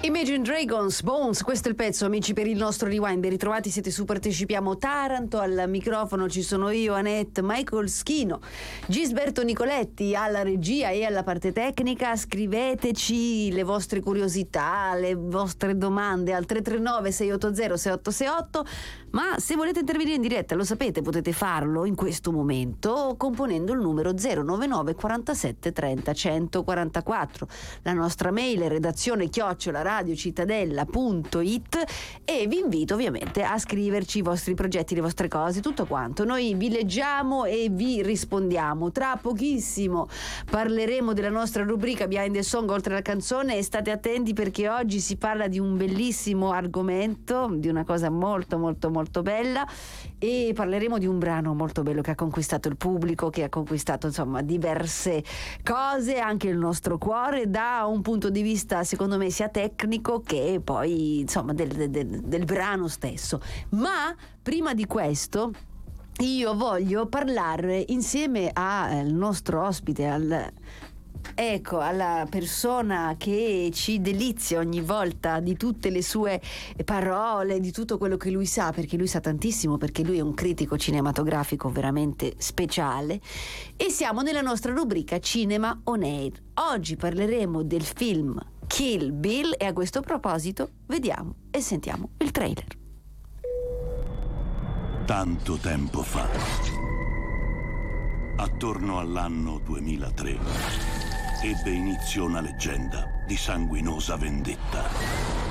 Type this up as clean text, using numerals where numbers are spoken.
Imagine Dragons, Bones, questo è il pezzo, amici, per il nostro rewind. Ben ritrovati, siete su Partecipiamo Taranto. Al microfono ci sono io, Annette, Michael Schino, Gisberto Nicoletti alla regia e alla parte tecnica. Scriveteci le vostre curiosità, le vostre domande al 339 680 6868. Ma se volete intervenire in diretta, lo sapete, potete farlo in questo momento componendo il numero 099 47 30 144. La nostra mail è redazione@radiocittadella.it e vi invito ovviamente a scriverci i vostri progetti, le vostre cose, tutto quanto. Noi vi leggiamo e vi rispondiamo. Tra pochissimo parleremo della nostra rubrica Behind the Song, oltre alla canzone, e state attenti perché oggi si parla di un bellissimo argomento, di una cosa molto molto molto bella, e parleremo di un brano molto bello che ha conquistato il pubblico, che ha conquistato insomma diverse cose, anche il nostro cuore, da un punto di vista secondo me sia tecnico che poi insomma del brano stesso. Ma prima di questo io voglio parlare insieme al nostro ospite, alla persona che ci delizia ogni volta di tutte le sue parole, di tutto quello che lui sa, perché lui sa tantissimo, perché lui è un critico cinematografico veramente speciale, e siamo nella nostra rubrica Cinema on Air. Oggi parleremo del film Kill Bill e a questo proposito vediamo e sentiamo il trailer. Tanto tempo fa, attorno all'anno 2003, ebbe inizio una leggenda di sanguinosa vendetta.